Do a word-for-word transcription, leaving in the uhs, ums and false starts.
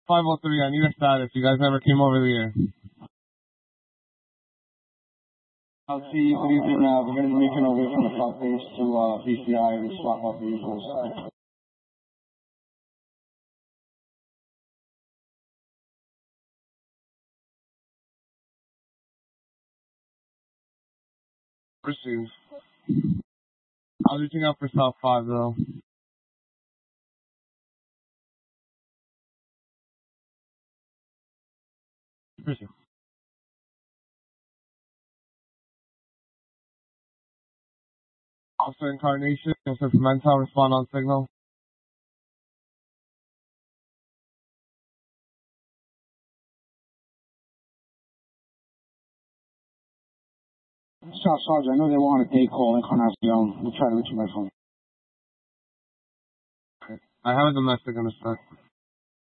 five oh three, I need a status. You guys never came over the air. I'll see you. What do you think now? We're going to be making our way from the front page to uh, B C I to swap out the usuals. Pursues. I was reaching out for South five, though. Pursue. Officer Incarnation, Officer Pimentel, respond on signal. Staff Sergeant, I know they want a day call. Encarnacion. We'll try to reach you by phone. I have a domestic on the start.